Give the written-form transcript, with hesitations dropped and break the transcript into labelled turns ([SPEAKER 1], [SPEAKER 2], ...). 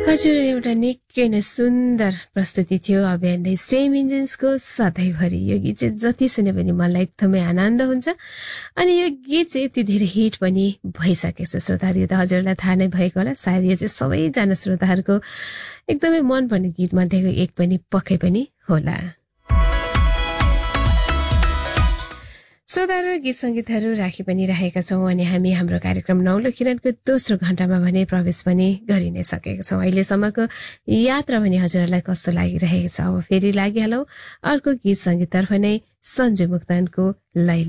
[SPEAKER 1] हजुर एउटा निकै नै सुन्दर प्रस्तुति थियो अभियान द स्टेम इन्जिन्सको सधैँभरि। यो गीत चाहिँ जति सुने पनि मलाई एकदमै आनन्द हुन्छ अनि यो गीत चाहिँ यति धेरै हिट पनि भइसकेको छ श्रोताहरू। यो त हजुरलाई थाहा नै भएको होला, सायद यो चाहिँ सबैजना श्रोताहरूको एकदमै मनपर्ने गीत मध्येको एक पनि पक्कै पनि होला। श्रोताहरू गीत सङ्गीतहरू राखी पनि राखेका छौँ अनि हामी हाम्रो कार्यक्रम नौलो किरणको दोस्रो घण्टामा भने प्रवेश पनि गरि नै सकेका छौँ। अहिलेसम्मको यात्रा पनि हजुरहरूलाई कस्तो लागिरहेको छ? अब फेरि लागिहालौँ अर्को गीत सङ्गीततर्फ नै। सञ्जु मुक्तानको लैलो।